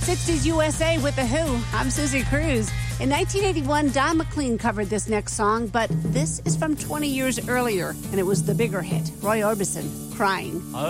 60s USA with The Who. I'm Susie Cruz. In 1981, Don McLean covered this next song, but this is from 20 years earlier, and it was the bigger hit, Roy Orbison, Crying.